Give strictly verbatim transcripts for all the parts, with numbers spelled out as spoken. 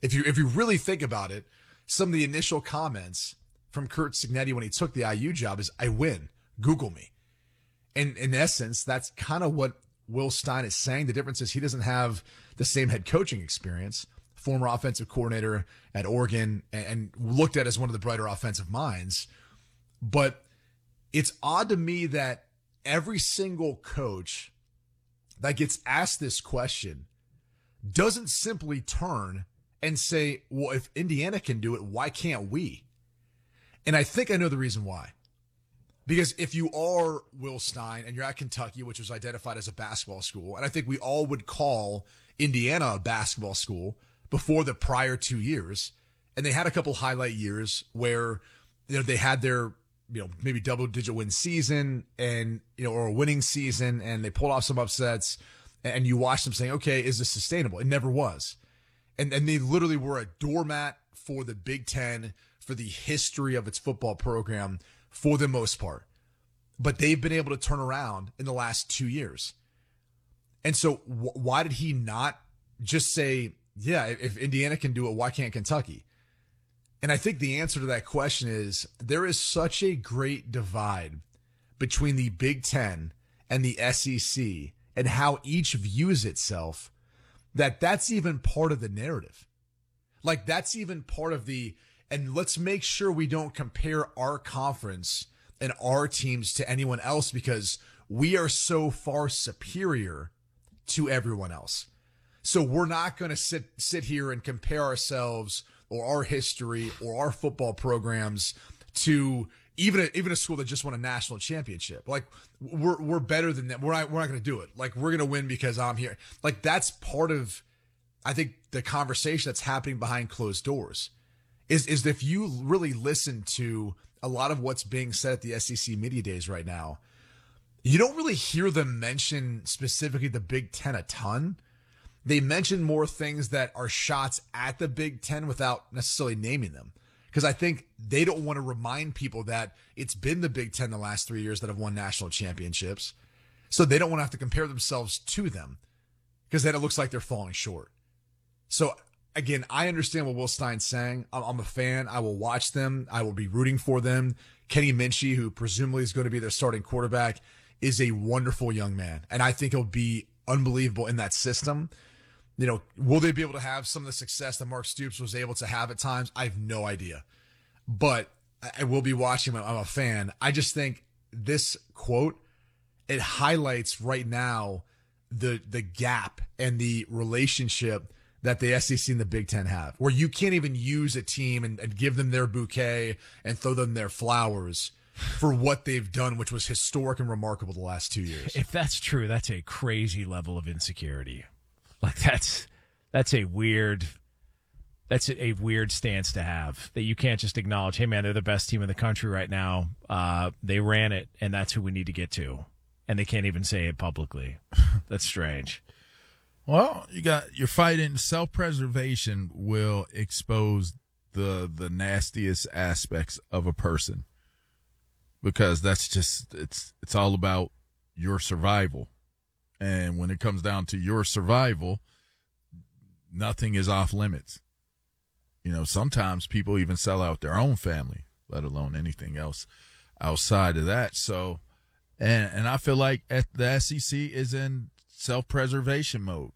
If you if you really think about it, some of the initial comments from Curt Cignetti when he took the I U job is, I win, Google me. And in essence, that's kind of what Will Stein is saying. The difference is he doesn't have the same head coaching experience, former offensive coordinator at Oregon, and, and looked at as one of the brighter offensive minds. But it's odd to me that every single coach that gets asked this question doesn't simply turn and say, well, if Indiana can do it, why can't we? And I think I know the reason why. Because if you are Will Stein and you're at Kentucky, which was identified as a basketball school, and I think we all would call Indiana a basketball school before the prior two years, and they had a couple highlight years where, you know, they had their, you know, maybe double digit win season and, you know, or a winning season, and they pulled off some upsets, and you watch them saying, okay, is this sustainable? It never was. And and they literally were a doormat for the Big Ten, for the history of its football program, for the most part. But they've been able to turn around in the last two years. And so wh- why did he not just say, yeah, if Indiana can do it, why can't Kentucky? And I think the answer to that question is there is such a great divide between the Big Ten and the S E C and how each views itself that that's even part of the narrative. Like that's even part of the, and let's make sure we don't compare our conference and our teams to anyone else because we are so far superior to everyone else. So we're not going to sit sit here and compare ourselves or our history or our football programs to even a, even a school that just won a national championship. Like we're we're better than that. We're not we're not going to do it. Like we're going to win because I'm here. Like that's part of, I think, the conversation that's happening behind closed doors. Is is if you really listen to a lot of what's being said at the S E C media days right now, you don't really hear them mention specifically the Big Ten a ton. They mention more things that are shots at the Big Ten without necessarily naming them. Because I think they don't want to remind people that it's been the Big Ten the last three years that have won national championships. So they don't want to have to compare themselves to them because then it looks like they're falling short. So again, I understand what Will Stein's saying. I'm a fan. I will watch them. I will be rooting for them. Kenny Minchey, who presumably is going to be their starting quarterback, is a wonderful young man. And I think he'll be unbelievable in that system. You know, will they be able to have some of the success that Mark Stoops was able to have at times? I have no idea. But I will be watching him. I'm a fan. I just think this quote, it highlights right now the the gap and the relationship that the S E C and the Big Ten have, where you can't even use a team and, and give them their bouquet and throw them their flowers for what they've done, which was historic and remarkable the last two years. If that's true, that's a crazy level of insecurity. Like that's that's a weird that's a, a weird stance to have, that you can't just acknowledge, hey man, they're the best team in the country right now. Uh, they ran it, and that's who we need to get to, and they can't even say it publicly. That's strange. Well, you got you're fighting self-preservation will expose the the nastiest aspects of a person, because that's just it's it's all about your survival. And when it comes down to your survival, nothing is off limits. You know, sometimes people even sell out their own family, let alone anything else outside of that. So, and and I feel like the S E C is in self-preservation mode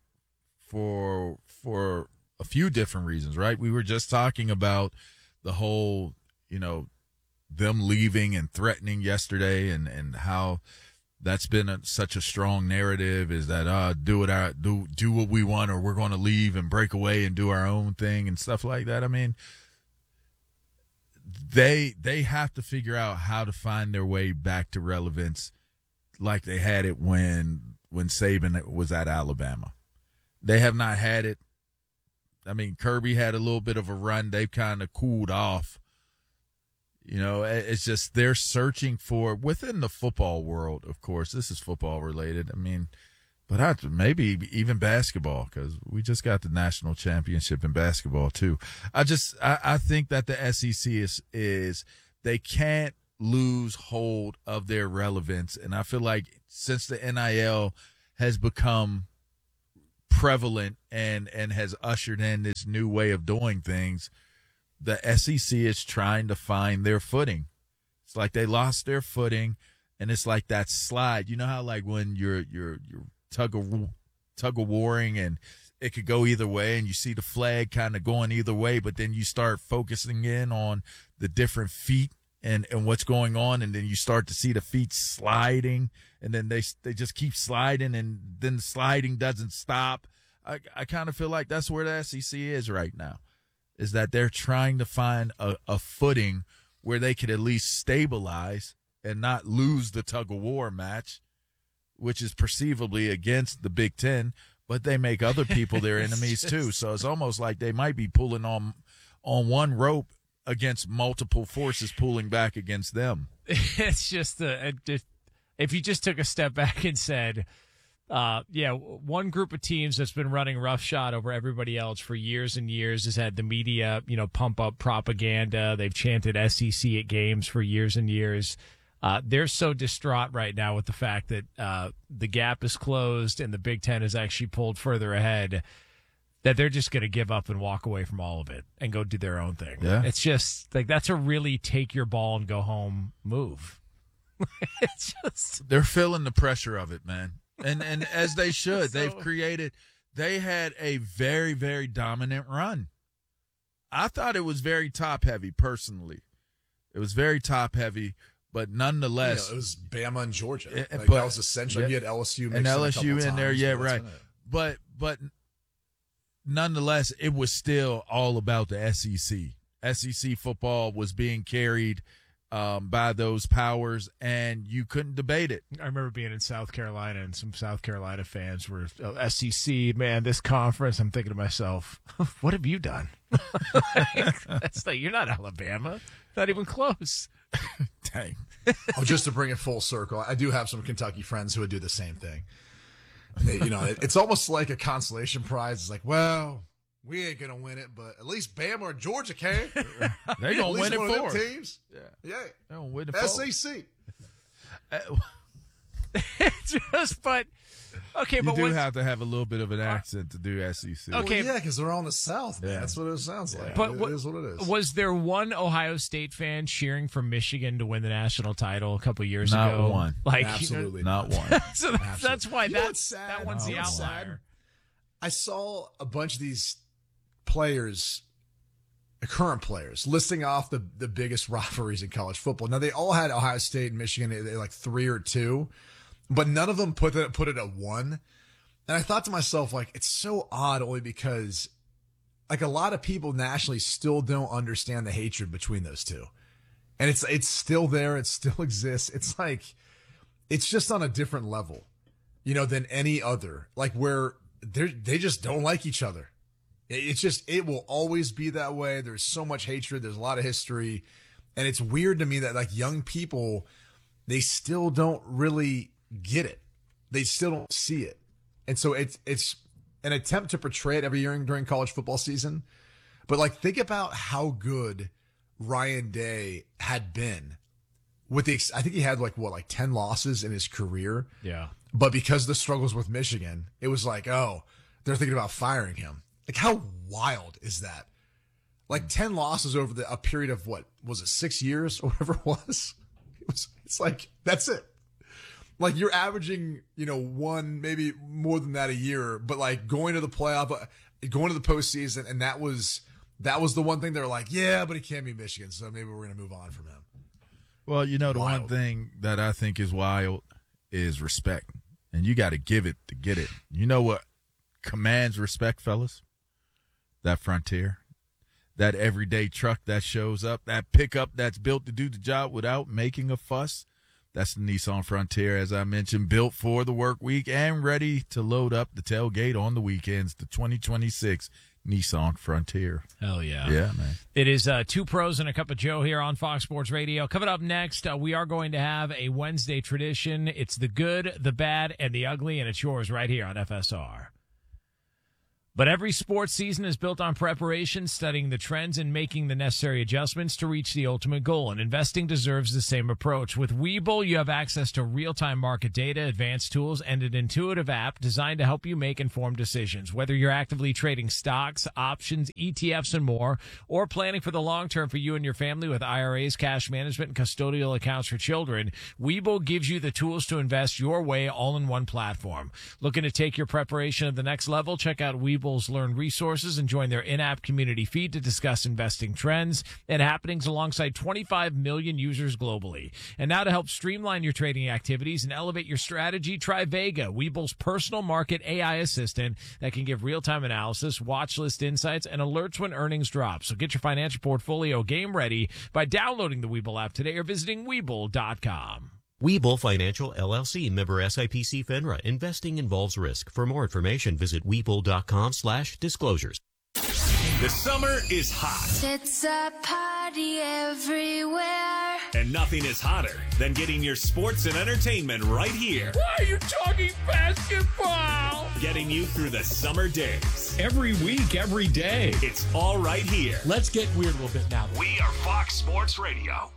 for for a few different reasons, right? We were just talking about the whole, you know, them leaving and threatening yesterday, and, and how that's been a, such a strong narrative, is that uh do it our do do what we want, or we're going to leave and break away and do our own thing and stuff like that. I mean, they they have to figure out how to find their way back to relevance, like they had it when when Saban was at Alabama. They have not had it. I mean, Kirby had a little bit of a run. They've kind of cooled off. You know, it's just they're searching for, within the football world, of course, this is football related. I mean, but I, maybe even basketball, because we just got the national championship in basketball too. I just, I, I think that the S E C is, is they can't lose hold of their relevance. And I feel like since the N I L has become prevalent and and has ushered in this new way of doing things, the S E C is trying to find their footing. It's like they lost their footing, and it's like that slide. You know how like when you're you're you're tug of tug of warring and it could go either way, and you see the flag kind of going either way, but then you start focusing in on the different feet and, and what's going on, and then you start to see the feet sliding, and then they they just keep sliding, and then the sliding doesn't stop. I, I kind of feel like that's where the S E C is right now, is that they're trying to find a, a footing where they could at least stabilize and not lose the tug-of-war match, which is perceivably against the Big Ten, but they make other people their enemies just... too. So it's almost like they might be pulling on on one rope against multiple forces pulling back against them. It's just the if you just took a step back and said, uh, yeah, one group of teams that's been running roughshod over everybody else for years and years has had the media, you know, pump up propaganda. They've chanted S E C at games for years and years. Uh, they're so distraught right now with the fact that uh, the gap is closed and the Big Ten is actually pulled further ahead that they're just going to give up and walk away from all of it and go do their own thing. Yeah. It's just like that's a really take your ball and go home move. It's just they're feeling the pressure of it, man, and and as they should. So... They've created. They had a very very dominant run. I thought it was very top heavy personally. It was very top heavy. But nonetheless, yeah, it was Bama and Georgia. Like, but, that was essentially yeah, you had L S U mixed and L S U in, in there, times, yeah, right. But but nonetheless, it was still all about the S E C. S E C football was being carried um, by those powers, and you couldn't debate it. I remember being in South Carolina, and some South Carolina fans were oh, S E C. Man, this conference. I'm thinking to myself, what have you done? Like, that's like you're not Alabama, not even close. Dang. Oh, just to bring it full circle, I do have some Kentucky friends who would do the same thing. They, you know, it, it's almost like a consolation prize. It's like, well, we ain't gonna win it, but at least Bama or Georgia can. They gonna win it one for of them teams. Yeah, yeah. They gonna win it S for E C. Uh, just, but okay, you but do what's- have to have a little bit of an accent to do S E C. Okay. Well, yeah, because they're on the South, man. Yeah. That's what it sounds like. But it, what, it is what it is. Was there one Ohio State fan cheering for Michigan to win the national title a couple years Not ago? one. Like Absolutely not one. so that's, that's why You know that, what's sad? that one's You the know what's outlier. sad? I saw a bunch of these players, current players, listing off the, the biggest rivalries in college football. Now, they all had Ohio State and Michigan at like three or two, but none of them put it, put it at one. And I thought to myself, like, it's so odd only because, like, a lot of people nationally still don't understand the hatred between those two. And it's it's still there. It still exists. It's like, it's just on a different level, you know, than any other. Like, where they they just don't like each other. It's just, it will always be that way. There's so much hatred. There's a lot of history. And it's weird to me that, like, young people, they still don't really get it. They still don't see it. And so it's it's an attempt to portray it every year during college football season. But, like, think about how good Ryan Day had been with the, I think he had like, what, like ten losses in his career. Yeah. But because of the struggles with Michigan, it was like, oh, they're thinking about firing him. Like, how wild is that? Like, ten losses over the, a period of what was it, six years or whatever it was? It was, it's like, that's it. Like, you're averaging, you know, one, maybe more than that a year, but like going to the playoff, going to the postseason, and that was, that was the one thing they were like, yeah, but he can't be Michigan, so maybe we're going to move on from him. Well, you know, the Wild. one thing that I think is wild is respect. And you got to give it to get it. You know what commands respect, fellas? That Frontier. That everyday truck that shows up. That pickup that's built to do the job without making a fuss. That's the Nissan Frontier, as I mentioned, built for the work week and ready to load up the tailgate on the weekends. The twenty twenty-six Nissan Frontier. Hell yeah. Yeah, man. It is uh, Two Pros and a Cup of Joe here on Fox Sports Radio. Coming up next, uh, we are going to have a Wednesday tradition. It's the good, the bad, and the ugly, and it's yours right here on F S R. But every sports season is built on preparation, studying the trends, and making the necessary adjustments to reach the ultimate goal. And investing deserves the same approach. With Webull, you have access to real-time market data, advanced tools, and an intuitive app designed to help you make informed decisions. Whether you're actively trading stocks, options, E T Fs, and more, or planning for the long term for you and your family with I R As, cash management, and custodial accounts for children, Webull gives you the tools to invest your way all in one platform. Looking to take your preparation to the next level? Check out Webull Learn resources and join their in-app community feed to discuss investing trends and happenings alongside twenty-five million users globally. And now to help streamline your trading activities and elevate your strategy, try Vega, Webull's personal market A I assistant that can give real-time analysis, watch list insights, and alerts when earnings drop. So get your financial portfolio game ready by downloading the Webull app today or visiting Webull dot com. Webull Financial, L L C, member S I P C FINRA. Investing involves risk. For more information, visit Webull dot com slash disclosures. The summer is hot. It's a party everywhere. And nothing is hotter than getting your sports and entertainment right here. Why are you talking basketball? Getting you through the summer days. Every week, every day. It's all right here. Let's get weird a little bit now. We are Fox Sports Radio.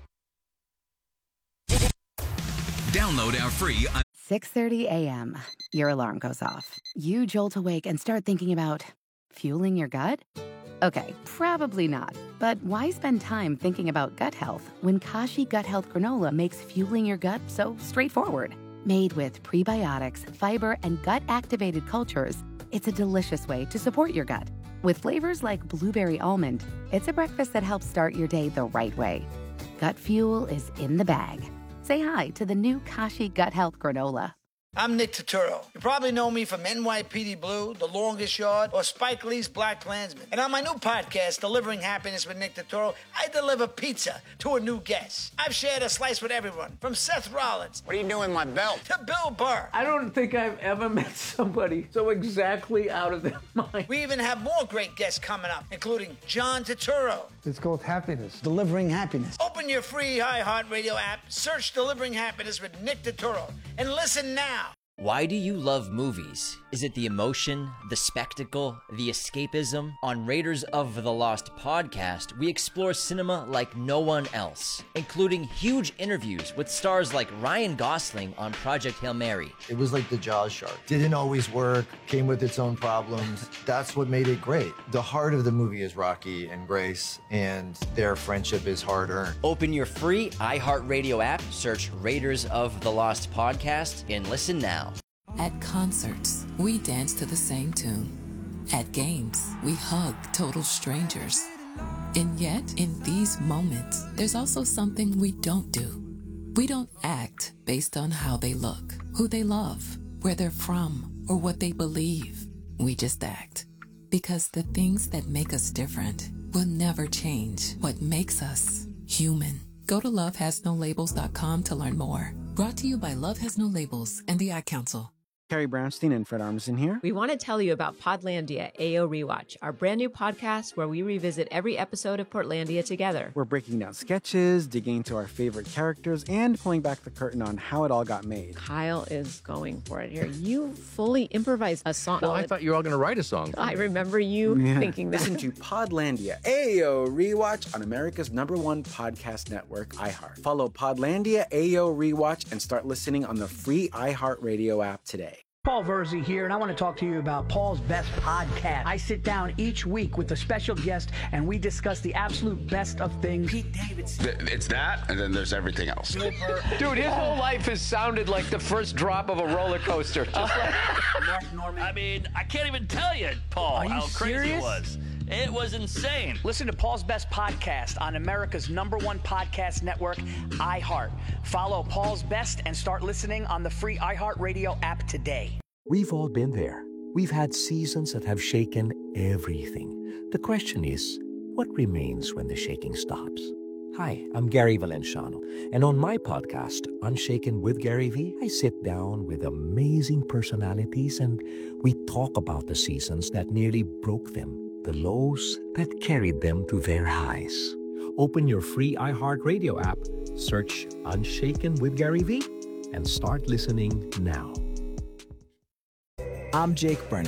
Download our free six thirty a.m. Your alarm goes off. You jolt awake and start thinking about fueling your gut? Okay, probably not. But why spend time thinking about gut health when Kashi Gut Health Granola makes fueling your gut so straightforward? Made with prebiotics, fiber, and gut-activated cultures, it's a delicious way to support your gut. With flavors like blueberry almond, it's a breakfast that helps start your day the right way. Gut fuel is in the bag. Say hi to the new Kashi Gut Health Granola. I'm Nick Turturro. You probably know me from N Y P D Blue, The Longest Yard, or Spike Lee's Black Klansman. And on my new podcast, Delivering Happiness with Nick Turturro, I deliver pizza to a new guest. I've shared a slice with everyone, from Seth Rollins. What are you doing with my belt? To Bill Burr. I don't think I've ever met somebody so exactly out of their mind. We even have more great guests coming up, including John Turturro. It's called Happiness. Delivering Happiness. Open your free iHeartRadio app, search Delivering Happiness with Nick Turturro, and listen now. Why do you love movies? Is it the emotion, the spectacle, the escapism? On Raiders of the Lost podcast, we explore cinema like no one else, including huge interviews with stars like Ryan Gosling on Project Hail Mary. It was like the Jaws shark. Didn't always work, came with its own problems. That's what made it great. The heart of the movie is Rocky and Grace, and their friendship is hard-earned. Open your free iHeartRadio app, search Raiders of the Lost podcast, and listen now. At concerts, we dance to the same tune. At games, we hug total strangers. And yet, in these moments, there's also something we don't do. We don't act based on how they look, who they love, where they're from, or what they believe. We just act. Because the things that make us different will never change what makes us human. Go to love has no labels dot com to learn more. Brought to you by Love Has No Labels and the Ad Council. Carrie Brownstein and Fred Armisen here. We want to tell you about Podlandia A O Rewatch, our brand new podcast where we revisit every episode of Portlandia together. We're breaking down sketches, digging into our favorite characters, and pulling back the curtain on how it all got made. Kyle is going for it here. You fully improvised a song. Well, I thought you were all going to write a song. I remember you yeah. thinking that. Listen to Podlandia A O Rewatch on America's number one podcast network, iHeart. Follow Podlandia A O Rewatch and start listening on the free iHeartRadio app today. Paul Verzi here, and I want to talk to you about Paul's Best Podcast. I sit down each week with a special guest, and we discuss the absolute best of things. Pete Davidson. It's that, and then there's everything else. Dude, his whole life has sounded like the first drop of a roller coaster. Just like Mark Norman. I mean, I can't even tell you, Paul, how serious? crazy it was. It was insane. Listen to Paul's Best Podcast on America's number one podcast network, iHeart. Follow Paul's Best and start listening on the free iHeartRadio app today. We've all been there. We've had seasons that have shaken everything. The question is, what remains when the shaking stops? Hi, I'm Gary Valenciano, and on my podcast, Unshaken with Gary V, I sit down with amazing personalities and we talk about the seasons that nearly broke them, the lows that carried them to their highs. Open your free iHeartRadio app, search Unshaken with Gary V, and start listening now. I'm Jake Brennan,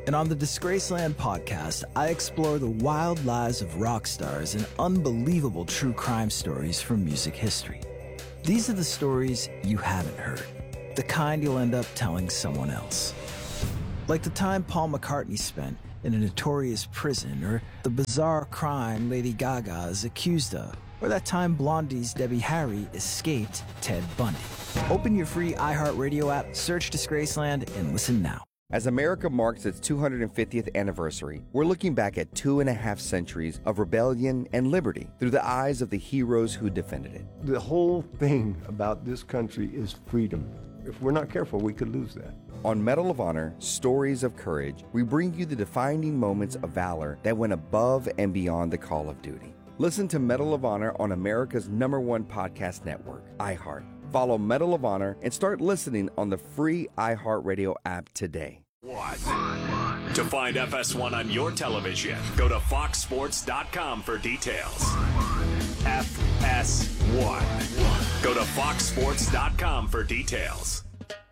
And on the Disgraceland podcast, I explore the wild lives of rock stars and unbelievable true crime stories from music history. These are the stories you haven't heard, the kind you'll end up telling someone else. Like the time Paul McCartney spent in a notorious prison, or the bizarre crime Lady Gaga is accused of, or that time Blondie's Debbie Harry escaped Ted Bundy. Open your free iHeartRadio app, search Disgraceland, and listen now. As America marks its two hundred fiftieth anniversary, we're looking back at two and a half centuries of rebellion and liberty through the eyes of the heroes who defended it. The whole thing about this country is freedom. If we're not careful, we could lose that. On Medal of Honor, Stories of Courage, we bring you the defining moments of valor that went above and beyond the call of duty. Listen to Medal of Honor on America's number one podcast network, iHeart. Follow Medal of Honor and start listening on the free iHeartRadio app today. One. To find F S one on your television, go to fox sports dot com for details. F S one. Go to fox sports dot com for details.